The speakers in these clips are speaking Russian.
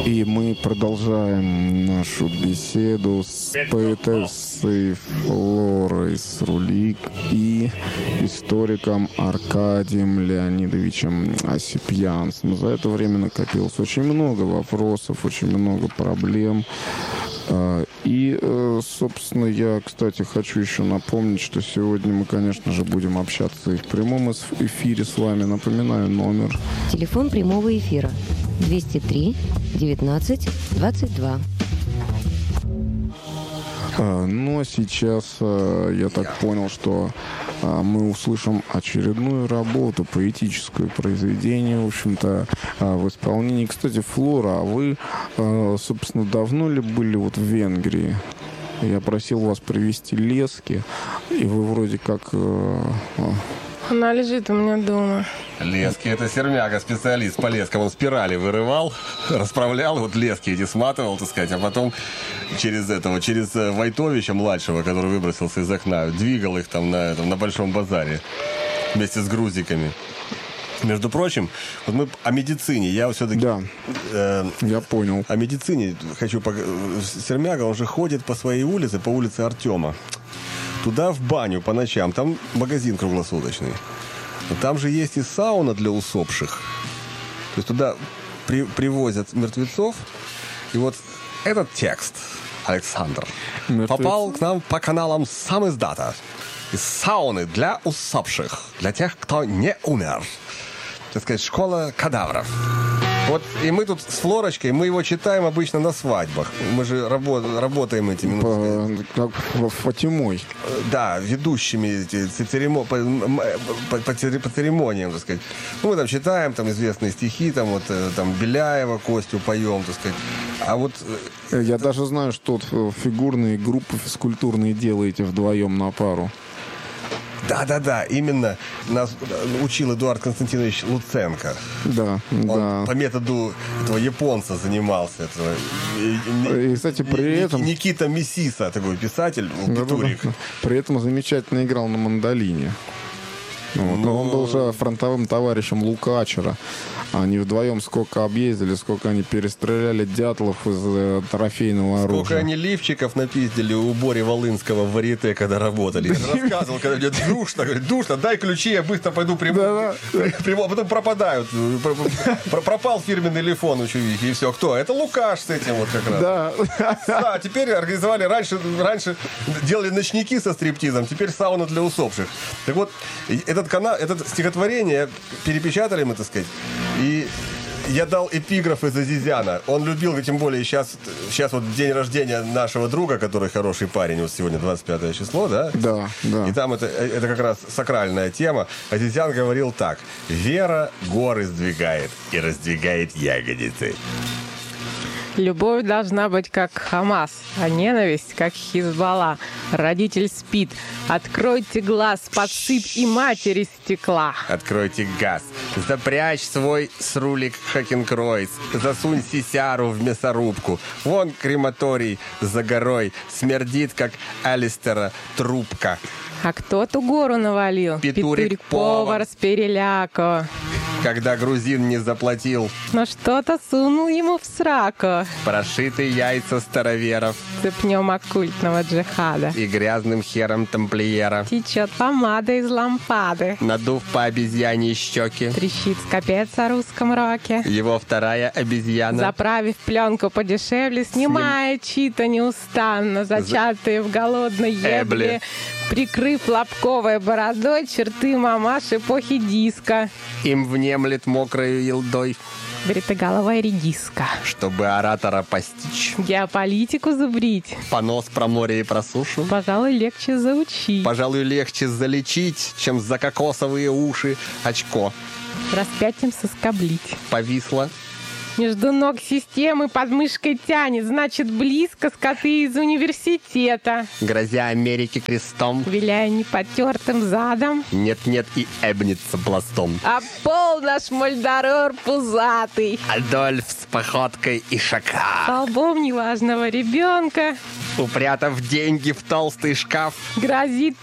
И мы продолжаем нашу беседу с поэтессой Флорой Срулик и историком Аркадием Леонидовичем Осипьянцем. За это время накопилось очень много вопросов, очень много проблем. И, собственно, я, кстати, хочу еще напомнить, что сегодня мы, конечно же, будем общаться и в прямом эфире с вами. Напоминаю, номер. Телефон прямого эфира 203 19 22. Ну, а сейчас я так понял, что мы услышим очередную работу, поэтическое произведение, в общем-то, в исполнении. Кстати, Флора, а вы, собственно, давно ли были вот в Венгрии? Я просил вас привезти лески, и вы вроде как... Она лежит у меня дома. Лески — это Сермяга, специалист по лескам. Он спирали вырывал, расправлял, вот лески эти сматывал, так сказать, а потом через Войтовича младшего, который выбросился из окна, двигал их там на Большом базаре вместе с грузиками. Между прочим, вот мы о медицине. Я все-таки... Да, я понял. О медицине хочу... Сермяга, он же ходит по своей улице, по улице Артема. Туда в баню по ночам. Там магазин круглосуточный. Но там же есть и сауна для усопших. То есть туда привозят мертвецов. И вот этот текст, Александр, попал к нам по каналам сам издата. Из сауны для усопших. Для тех, кто не умер. Так сказать, школа кадавров. Вот и мы тут с Флорочкой, мы его читаем обычно на свадьбах. Мы же работаем этими... Как Фатимой. Да, ведущими по церемониям, так сказать. Ну, мы там читаем там известные стихи, там вот там Беляева, Костю поем, так сказать. А вот... Я даже знаю, что фигурные группы физкультурные делаете вдвоем на пару. Да, именно нас учил Эдуард Константинович Луценко. Да, Он по методу этого японца занимался. И, кстати, при этом... Никита Мессиса, такой писатель, петурик. При этом замечательно играл на мандолине. Вот. Но он был же фронтовым товарищем Лукачера. Они вдвоем сколько объездили, сколько они перестреляли дятлов из трофейного оружия. Сколько они лифчиков напиздили у Бори Волынского в варьете, когда работали. Я рассказывал, когда мне душно, дай ключи, я быстро пойду приму. А потом пропадают. Пропал фирменный лифон у чувихи, и все. Кто? Это Лукаш с этим вот как раз. Да, теперь организовали, раньше делали ночники со стриптизом, теперь сауна для усопших. Так вот, это стихотворение перепечатали мы, так сказать, и я дал эпиграф из Азизяна. Он любил, тем более сейчас вот день рождения нашего друга, который хороший парень, вот сегодня 25 число, да? Да. И там это как раз сакральная тема. Азизян говорил так: «Вера горы сдвигает и раздвигает ягодицы». Любовь должна быть как Хамас, а ненависть как Хизбалла. Родитель спит. Откройте глаз, подсыпь и матери стекла. Откройте газ. Запрячь свой срулик Хакенкройс. Засунь сисяру в мясорубку. Вон крематорий за горой. Смердит, как Алистера трубка. А кто ту гору навалил? Петурик-повар с переляку. Когда грузин не заплатил, Но что-то сунул ему в сраку. прошитые яйца староверов Цепнем оккультного джихада. и грязным хером тамплиера, Течет помада из лампады. надув по обезьяньи щеки, Трещит скопец о русском роке. его вторая обезьяна Заправив пленку подешевле, снимая чьи-то неустанно, зачатые в голодной ебле, Эбле. прикрыв лобковой бородой черты мамаш эпохи диска. им внемлет мокрою елдой, Бритоголовая редиска. чтобы оратора постичь, Геополитику зубрить. понос про море и про сушу. Пожалуй, легче заучить. Пожалуй, легче залечить, чем за кокосовые уши очко Распятием соскоблить. повисло. Между ног системы под мышкой тянет, значит, близко скоты из университета. Грозя Америке крестом, Виляя непотертым задом. нет-нет и эбнется пластом. А пол наш мольдорер пузатый. Адольф с походкой ишака. Столбом неважного ребенка. упрятав деньги в толстый шкаф. Грозит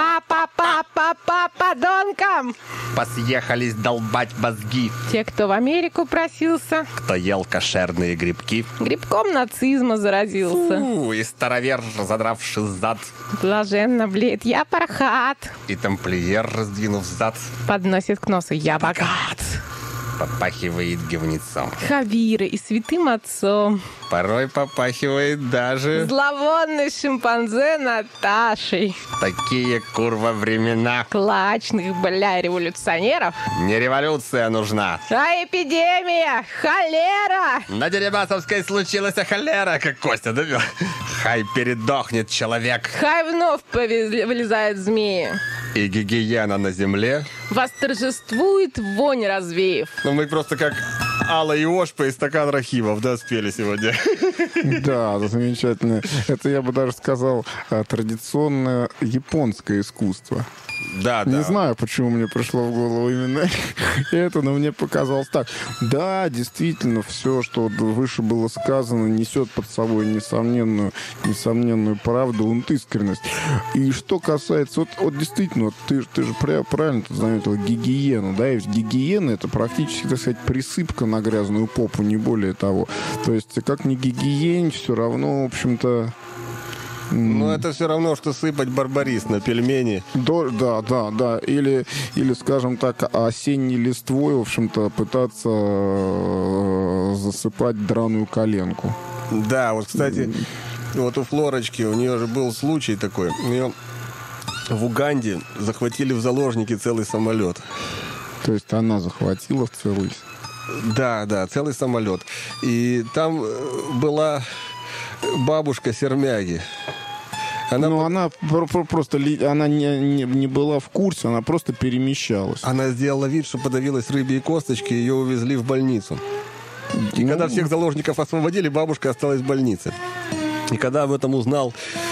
подонкам. Посъехались долбать мозги. Те, кто в Америку просился, Кто ел кошерные грибки. грибком нацизма заразился. И старовер, задравший зад. Блаженно блеет, я пархат. И тамплиер, раздвинув зад, Подносит к носу, я богат. попахивает говнецом. Хавирой и святым отцом. Порой попахивает даже Зловонный шимпанзе Наташей. такие курва времена. Клачных, революционеров. Не революция нужна. А эпидемия, холера. На Дерибасовской случилась холера, как Костя довел. Хай передохнет человек. Хай вновь вылезают змеи. И гигиена на земле. Восторжествует вонь развеев. Ну, мы просто как Алла и Ошпа и стакан рахимов, да, спели сегодня. Да, это замечательно. Это, я бы даже сказал, традиционное японское искусство. Да, да. Не знаю, почему мне пришло в голову именно это, но мне показалось так. Да, действительно, все, что выше было сказано, несет под собой несомненную правду и искренность. И что касается, вот действительно, ты же правильно тут заметил, гигиену, да, и гигиена — это практически, так сказать, присыпка на грязную попу, не более того. То есть, как ни гигиень, все равно, в общем-то... Но это все равно, что сыпать барбарис на пельмени. Да. Или, скажем так, осенней листвой, в общем-то, пытаться засыпать драную коленку. Да, вот, кстати, вот у Флорочки, у нее же был случай такой. У нее в Уганде захватили в заложники целый самолет. То есть она захватила целый... Да, целый самолет. И там была бабушка Сермяги. Она просто она не была в курсе, она просто перемещалась. Она сделала вид, что подавилась рыбьей косточки, ее увезли в больницу. И когда всех заложников освободили, бабушка осталась в больнице. И когда об этом узнал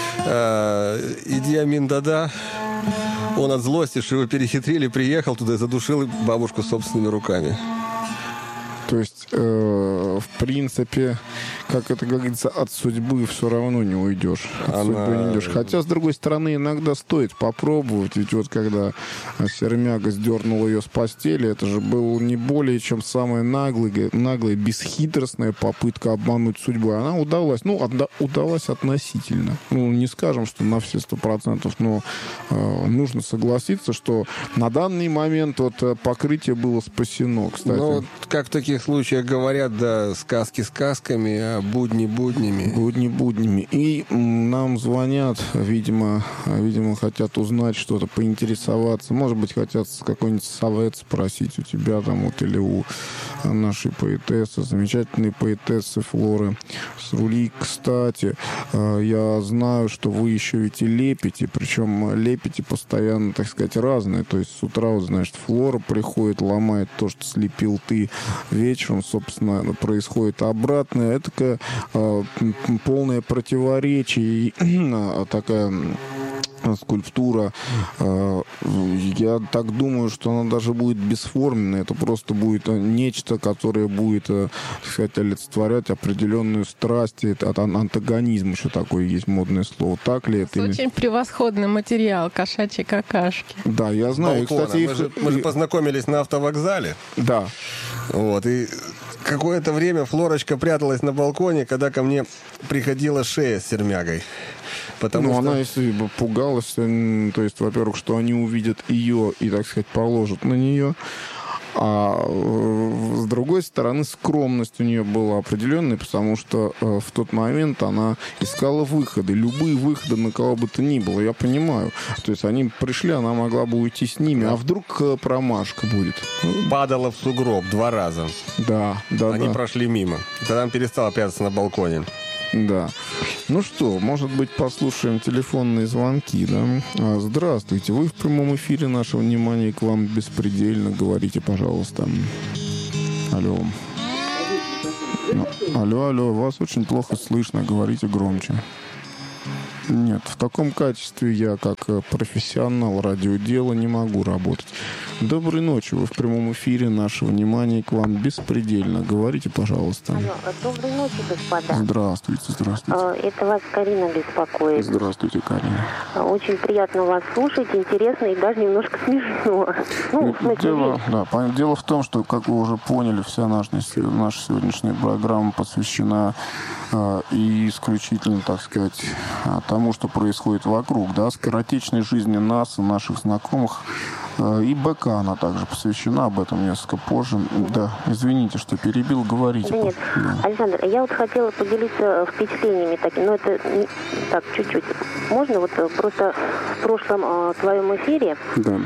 Иди Амин Дада, он от злости, что его перехитрили, приехал туда и задушил бабушку собственными руками. То есть, в принципе, как это говорится, от судьбы все равно не уйдешь. От судьбы не уйдешь. Хотя, с другой стороны, иногда стоит попробовать. Ведь вот когда Сермяга сдернула ее с постели, это же был не более чем самая наглая, бесхитростная попытка обмануть судьбу. Она удалась. Удалась относительно. Не скажем, что на все 100%, но нужно согласиться, что на данный момент вот покрытие было спасено, кстати. Ну, как в таких случаях говорят, да, сказки сказками, а будни буднями. Будни буднями. И нам звонят, видимо, хотят узнать что-то, поинтересоваться. Может быть, хотят какой-нибудь совет спросить у тебя там вот, или у нашей поэтессы, замечательной поэтессы Флоры Срулик. Кстати, я знаю, что вы еще ведь и лепите, причем лепите постоянно, так сказать, разное. То есть с утра, вот, значит, Флора приходит, ломает то, что слепил ты. Вечером, собственно, происходит обратное. Это такое полное противоречие. Такая скульптура. Я так думаю, что она даже будет бесформенная. Это просто будет нечто, которое будет, так сказать, олицетворять определенную страсть. Это антагонизм еще такое есть модное слово. Так ли это? Очень превосходный материал, кошачьи какашки. Да, я знаю. И, кстати, мы же познакомились на автовокзале. Да. Вот, и какое-то время Флорочка пряталась на балконе, когда ко мне приходила Шея с Сермягой. Потому что... она, если бы пугалась, то есть, во-первых, что они увидят ее и, так сказать, положат на нее. А с другой стороны, скромность у нее была определенная, потому что в тот момент она искала выходы, любые выходы на кого бы то ни было, я понимаю. То есть они пришли, она могла бы уйти с ними, а вдруг промашка будет. Падала в сугроб 2 раза. Да. Они прошли мимо. Тогда она перестала прятаться на балконе. Да. Ну что, может быть, послушаем телефонные звонки, да? Здравствуйте, вы в прямом эфире, наше внимание к вам беспредельно. Говорите, пожалуйста. Алло. Алло, вас очень плохо слышно, говорите громче. Нет, в таком качестве я, как профессионал радиодела, не могу работать. Доброй ночи, вы в прямом эфире. Наше внимание к вам беспредельно. Говорите, пожалуйста. Алло, доброй ночи, господа. Здравствуйте, здравствуйте. Это вас Карина беспокоит. Здравствуйте, Карина. Очень приятно вас слушать, интересно и даже немножко смешно. Ну, в смысле, Дело в том, что, как вы уже поняли, вся наша сегодняшняя программа посвящена и исключительно, так сказать, тому, что происходит вокруг, да, скоротечной жизни нас и наших знакомых. И БК она также посвящена, об этом несколько позже. Да, извините, что перебил, говорите. Да нет, Да. Александр, я вот хотела поделиться впечатлениями такими, но это так, чуть-чуть. Можно вот просто в прошлом твоем эфире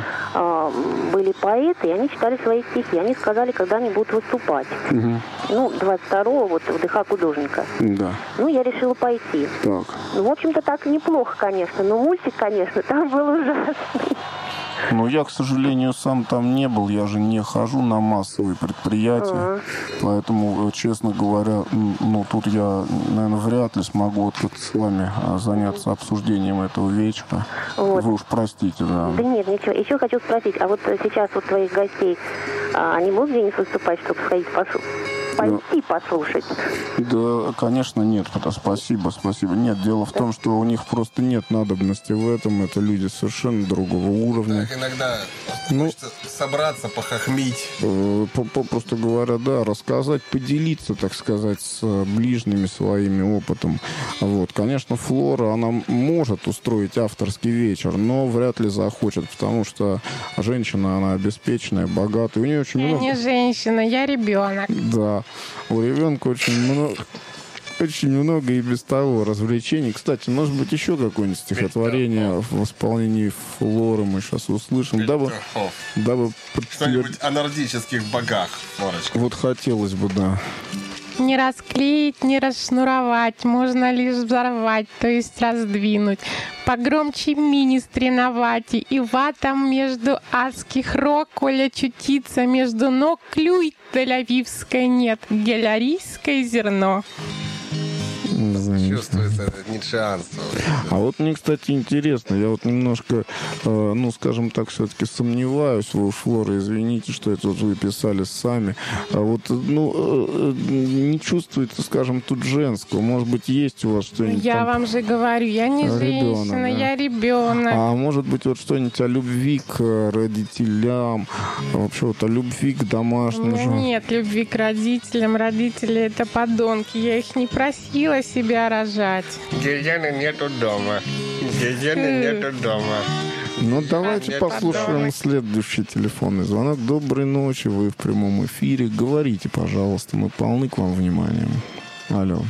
были поэты, и они читали свои стихи. Они сказали, когда они будут выступать. Угу. Ну, 22-го, вот, в ДХ художника. Да. Ну, я решила пойти. Так. Ну, в общем-то, так неплохо, конечно, но мультик, конечно, там был ужасный. Ну, я, к сожалению, сам там не был. Я же не хожу на массовые предприятия. Поэтому, честно говоря, ну, тут я, наверное, вряд ли смогу вот как с вами заняться обсуждением этого вечера. Вот. Вы уж простите, да. Да нет, ничего. Еще хочу спросить, а вот сейчас вот твоих гостей, они будут где-нибудь выступать, чтобы сходить пойти послушать? Да, конечно, нет. Спасибо. Нет, дело в том, что у них просто нет надобности в этом. Это люди совершенно другого уровня. Так иногда хочется собраться, похохмить. Просто говоря, да, рассказать, поделиться, так сказать, с ближними своими опытом. Вот, конечно, Флора, она может устроить авторский вечер, но вряд ли захочет, потому что женщина, она обеспеченная, богатая. У нее очень много... Я не женщина, я ребенок. Да, у ребенка очень много и без того развлечений. Кстати, может быть, еще какое-нибудь стихотворение в исполнении Флоры мы сейчас услышим, дабы Что-нибудь о нордических богах, Флорочка. Вот хотелось бы, да. Не расклеить, не расшнуровать, можно лишь взорвать, то есть раздвинуть. Погромче министри на вате, и ватом между адских рог, коли очутиться между ног, клюй тель-авивской нет, гелярийское зерно. Чувствуется это ницшеанство. А вот мне, кстати, интересно, я вот немножко, ну, скажем так, все-таки сомневаюсь, вы, Флора, извините, что это вот вы писали сами, а вот, ну, не чувствуется, скажем, тут женского, может быть, есть у вас что-нибудь Я там... вам же говорю, я не женщина, да? я ребенок. А может быть, вот что-нибудь о любви к родителям, вообще вот о любви к У домашним меня нет любви к родителям. Родители — это подонки. Я их не просила себя рожать. Гелены нету дома. Гелены нету дома. Ну, давайте послушаем следующий телефонный звонок. Доброй ночи, вы в прямом эфире. Говорите, пожалуйста, мы полны к вам вниманием. Алло.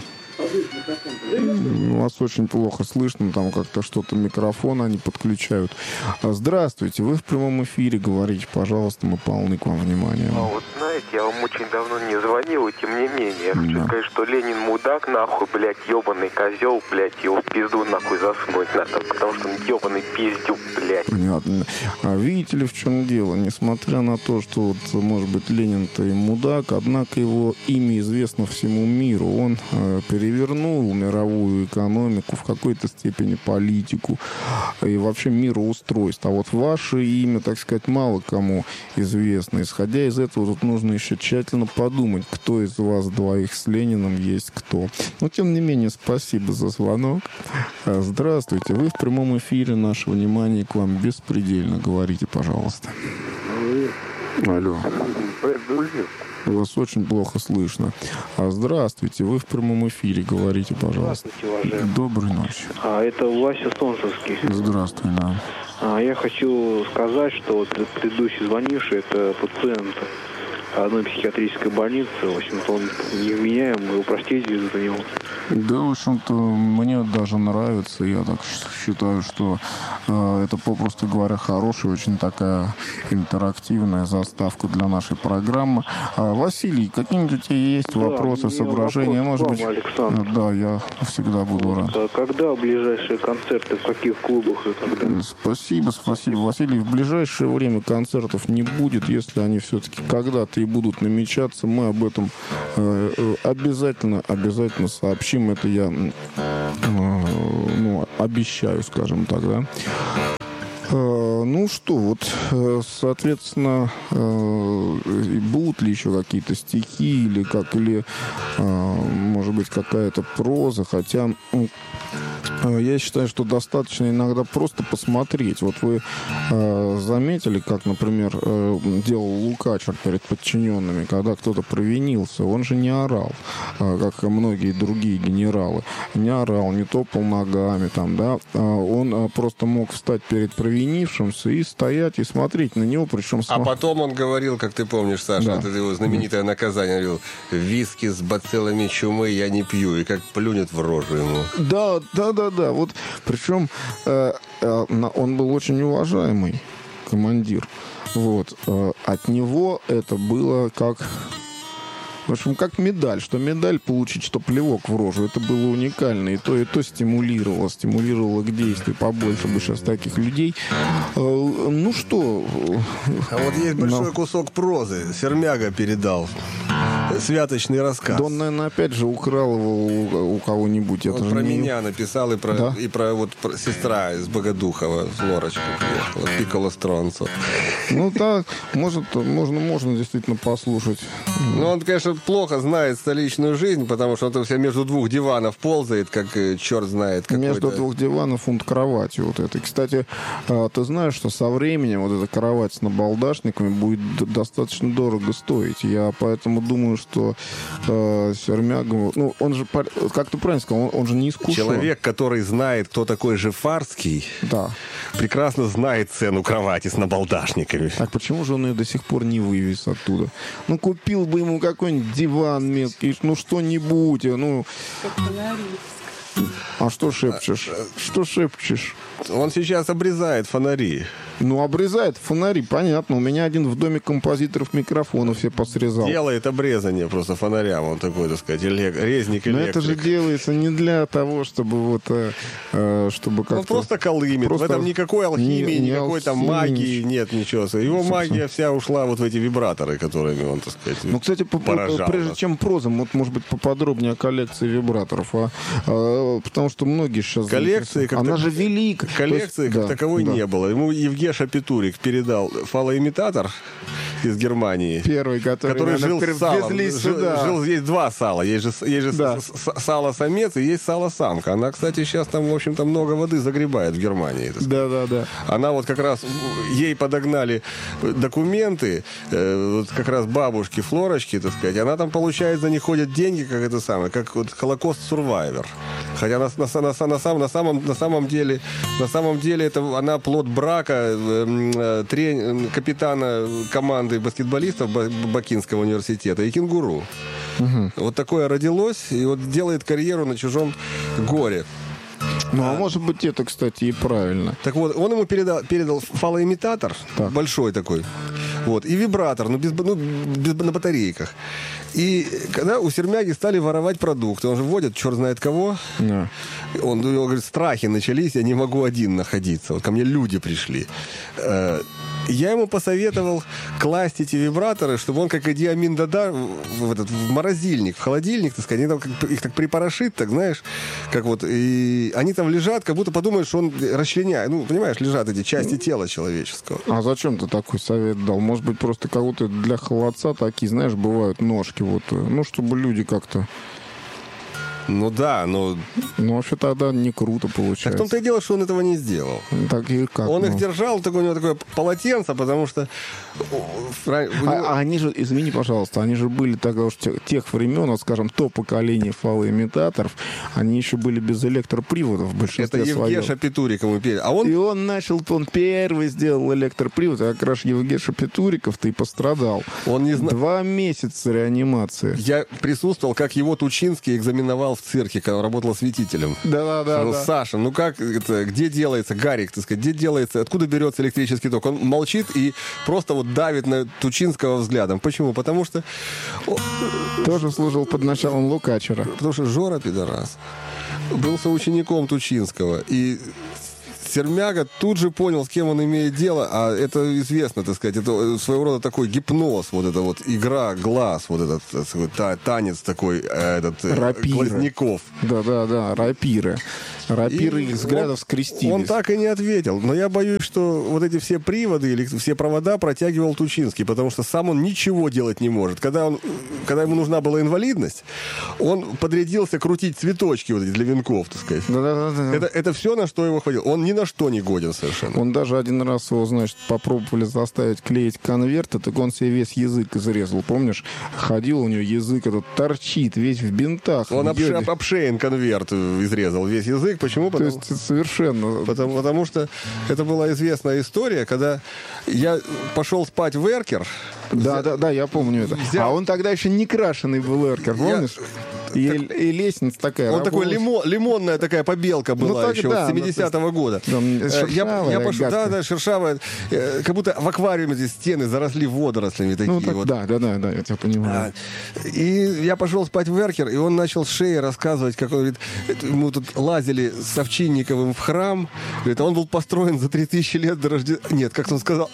Вас очень плохо слышно, там как-то что-то микрофон они подключают. Здравствуйте, вы в прямом эфире, говорите, пожалуйста, мы полны к вам вниманием. А вот знаете, я вам очень давно не звонил, и тем не менее, я хочу сказать, что Ленин мудак, нахуй, блядь, ебаный козел, блядь, его в пизду нахуй засунуть надо, потому что он ебаный пиздюк, блядь. Понятно. А видите ли, в чем дело? Несмотря на то, что, вот, может быть, Ленин-то и мудак, однако его имя известно всему миру. Он перевернул мировую экономику, в какой-то степени политику и вообще мироустройство. А вот ваше имя, так сказать, мало кому известно. Исходя из этого, тут нужно еще тщательно подумать, кто из вас двоих с Лениным есть кто. Но, тем не менее, спасибо за звонок. Здравствуйте. Вы в прямом эфире. Наше внимание к вам беспредельно. Говорите, пожалуйста. Алло. Вас очень плохо слышно. Здравствуйте, вы в прямом эфире, говорите, пожалуйста. Здравствуйте, уважаемый. Доброй ночи. Это Вася Солнцевский. Здравствуй, да. Я хочу сказать, что вот предыдущий звонивший — это пациент одной психиатрической больницы. В общем-то, он невменяем, его простите за него. Да, в общем-то, мне даже нравится. Я так считаю, что это, попросту говоря, хорошая, очень такая интерактивная заставка для нашей программы. Василий, какие-нибудь у тебя есть вопросы, соображения? Вопрос Может быть, Александр. да, я всегда буду рад. Когда ближайшие концерты, в каких клубах и так далее? Спасибо, Василий. В ближайшее время концертов не будет. Если они все-таки когда-то и будут намечаться, мы об этом обязательно сообщим. Это я обещаю, скажем так, да. Ну что, вот, соответственно, будут ли еще какие-то стихи или может быть, какая-то проза, хотя я считаю, что достаточно иногда просто посмотреть. Вот вы заметили, как, например, делал Лукачер перед подчиненными, когда кто-то провинился, он же не орал, как и многие другие генералы. Не орал, не топал ногами, там, да. Он просто мог встать перед провинившимся и стоять и смотреть на него, причем... А потом он говорил, как ты помнишь, Саша, да. Это его знаменитое наказание, он говорил: виски с бациллами чумы я не пью, и как плюнет в рожу ему. Да. Вот, причем он был очень уважаемый командир. Вот. От него это было как... В общем, как медаль. Что медаль получить, что плевок в рожу. Это было уникально. И то стимулировало к действию. Побольше бы сейчас таких людей. Ну что... А вот есть большой кусок прозы. Сермяга передал. Святочный рассказ. Да он, наверное, опять же украл его у кого-нибудь. Он про меня написал, и про сестра из Богодухова, Флорочка, приехала, Пикколо Стронцо. Ну так, можно действительно послушать. Ну, он, конечно, плохо знает столичную жизнь, потому что он все между двух диванов ползает, как черт знает какой-то. Между двух диванов фунт кровати вот этой. Кстати, ты знаешь, что со временем вот эта кровать с набалдашниками будет достаточно дорого стоить. Я поэтому думаю, что Сермяга... Ну, он же, как ты правильно сказал, он же не искушен. Человек, который знает, кто такой Жифарский, да, прекрасно знает цену кровати с набалдашниками. Так почему же он ее до сих пор не вывез оттуда? Ну, купил бы ему какой-нибудь диван мелкий, ну, что-нибудь, ну... А что шепчешь? Что шепчешь? Он сейчас обрезает фонари. Ну, обрезает фонари, понятно. У меня один в доме композиторов микрофонов все посрезал. Делает обрезание просто фонарям. Он такой, так сказать, резник электрик. Но это же делается не для того, чтобы вот... чтобы как-то... Он просто колымет. В этом никакой алхимии, никакой там магии нет, ничего. Его магия вся ушла вот в эти вибраторы, которыми он, так сказать, ну, кстати, прежде чем проза, вот, может быть, поподробнее о коллекции вибраторов. Потому что многие сейчас... Коллекции... Она же велика. Коллекции как таковой не было. Ему Евгеша Петурик передал фалоимитатор из Германии. Первый, который жил с салом. Жил есть два сала. Есть же сало-самец и есть сало-самка. Она, кстати, сейчас там, в общем-то, много воды загребает в Германии. Да. Она вот как раз... Ей подогнали документы, вот как раз бабушки Флорочки, так сказать. Она там получает, за них ходят деньги, как это самое, как вот Холокост Сурвайвер. Хотя на самом деле это она плод брака капитана команды баскетболистов Бакинского университета и кенгуру. Угу. Вот такое родилось, и вот делает карьеру на чужом горе. Ну, а может быть, это, кстати, и правильно. Так вот, он ему передал фалоимитатор, большой такой, вот, и вибратор, на батарейках. И когда у Сермяги стали воровать продукты, он же вводит черт знает кого, он говорит, страхи начались, я не могу один находиться. Вот ко мне люди пришли. Я ему посоветовал класть эти вибраторы, чтобы он, как Иди Амин Дада, в морозильник, в холодильник, так сказать, они там их так припорошит, так знаешь, как вот, и они там лежат, как будто подумаешь, что он расчленяет. Ну, понимаешь, лежат эти части тела человеческого. А зачем ты такой совет дал? Может быть, просто кого-то для холодца такие, знаешь, бывают ножки, вот, ну, чтобы люди как-то... Ну да, но... Ну, вообще тогда не круто получается. Так в том-то и дело, что он этого не сделал. Так и как? Он их держал, у него такое полотенце, потому что... Они же, извини, пожалуйста, они же были тогда уж тех времен, вот, скажем, то поколение фалоимитаторов, они еще были без электроприводов в большинстве своем. Это Евгеша Петурик ему передал. И он первый сделал электропривод, а как раз Евгеша Петуриков-то и пострадал. Он не знал. 2 месяца реанимации. Я присутствовал, как его Тучинский экзаменовал в цирке, когда он работал осветителем. Да. Саша, ну как это, где делается, Гарик, так сказать, где делается, откуда берется электрический ток? Он молчит и просто вот давит на Тучинского взглядом. Почему? Потому что... Тоже служил под началом Лукачера. Потому что Жора, пидорас, был соучеником Тучинского. И Сермяга тут же понял, с кем он имеет дело, а это известно, так сказать, это своего рода такой гипноз, вот эта вот игра глаз, вот этот танец такой, Глазняков. Да, рапиры. Рапиры их взглядов скрестились. Он так и не ответил. Но я боюсь, что вот эти все приводы или все провода протягивал Тучинский, потому что сам он ничего делать не может. Когда ему нужна была инвалидность, он подрядился крутить цветочки вот эти для венков, так сказать. Это все, на что его хватило. Он ни на что не годен совершенно. Он даже один раз его, значит, попробовали заставить клеить конверты, так он себе весь язык изрезал, помнишь? Ходил, у него язык этот торчит, весь в бинтах. Он обшеен конверт изрезал весь язык. Почему? То есть совершенно... Потому что это была известная история, когда я пошел спать в эркер. Да, я помню это. А он тогда еще не крашеный был эркер, помнишь? И лестница такая. Он такой лимонная такая побелка была еще с 70-го года. Я пошел, шершавая. Как будто в аквариуме здесь стены заросли водорослями такие вот. Да, я тебя понимаю. И я пошел спать в эркер, и он начал с шеи рассказывать, как он говорит, мы тут лазили с Овчинниковым в храм. Говорит, он был построен за 3000 лет до Рождества. Нет, как он сказал,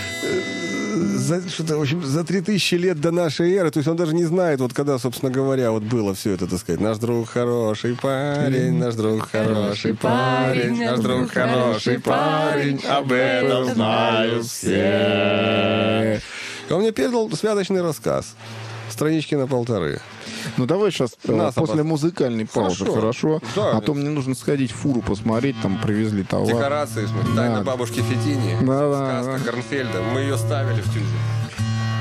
за 3000 лет до нашей эры, то есть он даже не знает, вот когда, собственно говоря, вот было все это, так сказать, наш друг хороший парень, наш друг хороший парень, наш друг хороший парень, об этом знают все. Он мне передал святочный рассказ, странички на 1,5. Ну, давай сейчас после музыкальной паузы, хорошо? Да. А то мне нужно сходить в фуру посмотреть, там привезли товар. Декорации, смотри, тайна бабушки Фетини, сказка Корнфельда. Мы ее ставили в тюзе.